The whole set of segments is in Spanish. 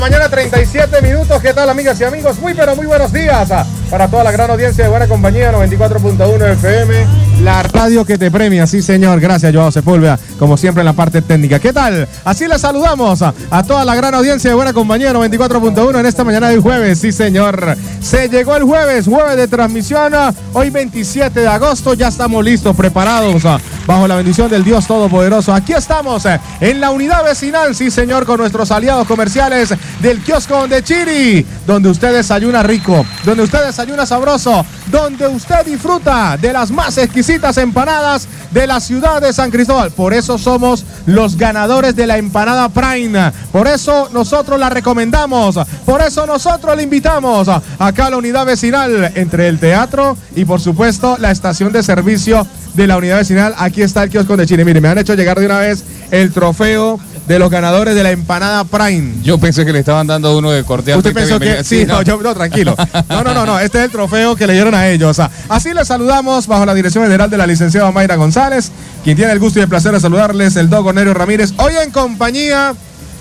Mañana 37 minutos, ¿qué tal amigas y amigos? Muy pero muy buenos días para toda la gran audiencia de Buena Compañía 94.1 FM, la radio que te premia, sí señor, gracias Joao Sepúlveda, como siempre en la parte técnica. ¿Qué tal? Así les saludamos a toda la gran audiencia de Buena Compañía 94.1 en esta mañana del jueves, sí señor. Se llegó el jueves de transmisión, hoy 27 de agosto, ya estamos listos, preparados, bajo la bendición del Dios Todopoderoso. Aquí estamos en la unidad vecinal, sí señor, con nuestros aliados comerciales del kiosco de Chiri, donde usted desayuna rico, donde usted desayuna sabroso, donde usted disfruta de las más exquisitas empanadas de la ciudad de San Cristóbal. Por eso somos los ganadores de la empanada Prime, por eso nosotros la recomendamos, por eso nosotros le invitamos acá a la unidad vecinal entre el teatro y por supuesto la estación de servicio de la unidad vecinal. Aquí está el kiosco de Chiri. Mire, me han hecho llegar de una vez el trofeo de los ganadores de la empanada Prime. Yo pensé que le estaban dando uno de corteado. ¿Usted pensó que sí? No, tranquilo. No, este es el trofeo que le dieron a ellos. Así les saludamos bajo la dirección general de la licenciada Mayra González, quien tiene el gusto y el placer de saludarles, el Dogo Nerio Ramírez, hoy en compañía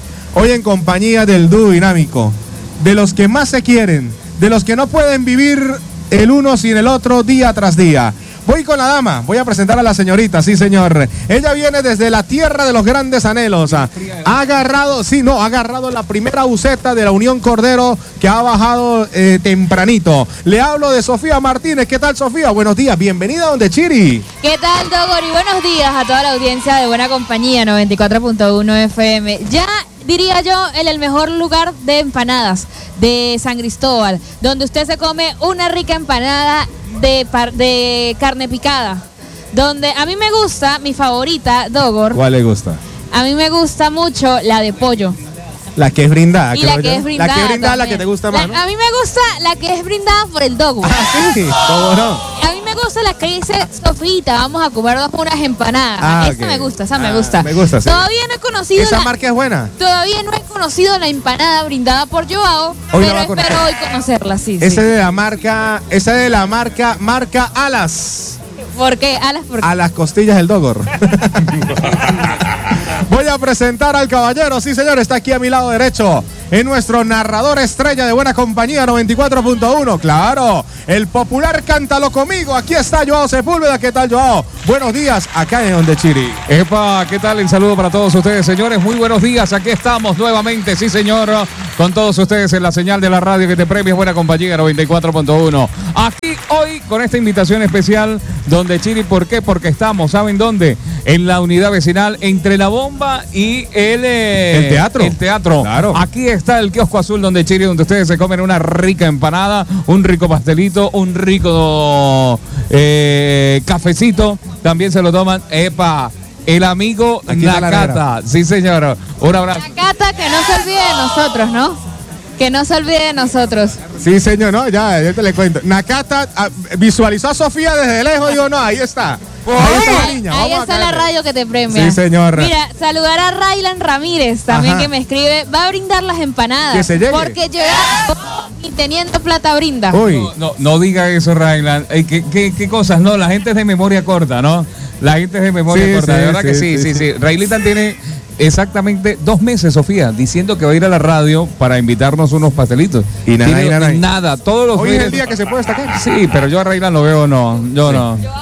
del dúo dinámico, de los que más se quieren, de los que no pueden vivir el uno sin el otro día tras día. Voy con la dama, voy a presentar a la señorita, sí señor. Ella viene desde la tierra de los grandes anhelos. Ha agarrado la primera buseta de la Unión Cordero que ha bajado tempranito. Le hablo de Sofía Martínez. ¿Qué tal, Sofía? Buenos días, bienvenida a donde Chiri. ¿Qué tal, Dogori? Buenos días a toda la audiencia de Buena Compañía 94.1 FM. Ya diría yo, en el mejor lugar de empanadas de San Cristóbal, donde usted se come una rica empanada de carne picada, donde a mí me gusta, mi favorita, Dogor. ¿Cuál le gusta? A mí me gusta mucho la de pollo. La que es brindada. Y la que es brindada. La que es brindada, la que te gusta más, ¿no? A mí me gusta la que es brindada por el Dogo. Sí, ¿cómo no? A mí me gusta la que dice, Sofita, vamos a comernos unas empanadas. Esa me gusta, me gusta. Me gusta, sí. Todavía no he conocido. ¿Esa marca es buena? Todavía no he conocido la empanada brindada por Joao, pero espero hoy conocerla, sí. Esa es de la marca Alas. ¿Por qué? ¿Alas por qué? A las costillas del Dogor. Voy a presentar al caballero, sí señor, está aquí a mi lado derecho, en nuestro narrador estrella de Buena Compañía 94.1, claro, el popular Cántalo Conmigo, aquí está Joao Sepúlveda. ¿Qué tal, Joao? Buenos días, acá en Donde Chiri. Epa, ¿qué tal? El saludo para todos ustedes, señores, muy buenos días, aquí estamos nuevamente, sí señor, con todos ustedes en la señal de la radio que te premia Buena Compañía 94.1. Aquí hoy con esta invitación especial Donde Chiri, ¿por qué? Porque estamos, ¿saben dónde? En la unidad vecinal entre la bomba y el teatro. El teatro. Claro. Aquí está el kiosco azul Donde Chiri, donde ustedes se comen una rica empanada, un rico pastelito, un rico cafecito. También se lo toman. Epa, el amigo Nakata. Sí, señor. Un abrazo. Nakata, que no se olvide de nosotros, ¿no? Que no se olvide de nosotros. Sí, señor, no, ya te le cuento. Nakata visualizó a Sofía desde lejos y dijo, no, ahí está. Ahí está la niña. Ahí está la radio que te premia. Sí, señor. Mira, saludar a Raylan Ramírez también. Ajá. Que me escribe, va a brindar las empanadas. Que se llegue. Porque yo y teniendo plata brinda. Uy. No diga eso, Raylan. ¿Qué cosas? No, la gente es de memoria corta, ¿no? La gente es de memoria corta. De verdad que sí. Raylitan tiene exactamente 2 meses, Sofía, diciendo que va a ir a la radio para invitarnos unos pastelitos. Y nada. Todos los días. Hoy es el día que se puede destacar. Sí, pero yo a Raylan lo veo, no.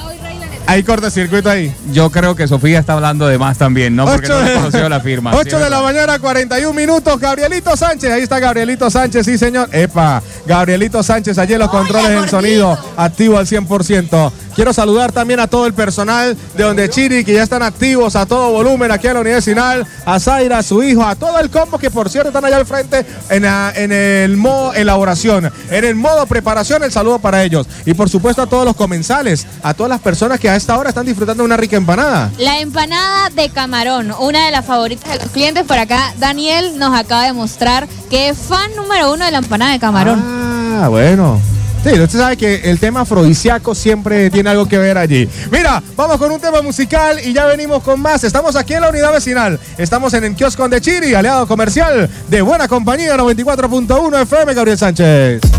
Hay cortocircuito ahí. Yo creo que Sofía está hablando de más también, ¿no? Porque no reconoció la firma. 8 de la mañana, 41 minutos. Gabrielito Sánchez, ahí está Gabrielito Sánchez, sí señor. Epa, Gabrielito Sánchez, allí en los controles en sonido, activo al 100%. Quiero saludar también a todo el personal de Donde Chiri, que ya están activos a todo volumen aquí en la unidad vecinal. A Zaira, a su hijo, a todo el combo que por cierto están allá al frente en el modo elaboración, en el modo preparación. El saludo para ellos. Y por supuesto a todos los comensales, a todas las personas que a esta hora están disfrutando de una rica empanada. La empanada de camarón, una de las favoritas de los clientes. Por acá Daniel nos acaba de mostrar que es fan número 1 de la empanada de camarón. Ah, bueno. Sí, usted sabe que el tema afrodisíaco siempre tiene algo que ver allí. Mira, vamos con un tema musical y ya venimos con más. Estamos aquí en la unidad vecinal. Estamos en el kiosco de Chiri, aliado comercial de Buena Compañía 94.1 FM, Gabriel Sánchez.